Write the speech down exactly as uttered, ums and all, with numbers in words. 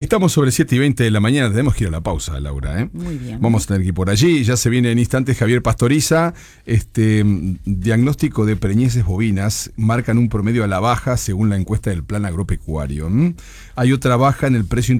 Estamos sobre siete y veinte de la mañana, tenemos que ir a la pausa, Laura, ¿eh? Muy bien. Vamos a tener que ir por allí, ya se viene en instantes Javier Pastoriza. Este diagnóstico de preñeces bovinas marcan un promedio a la baja según la encuesta del Plan Agropecuario. ¿Mm? Hay otra baja en el precio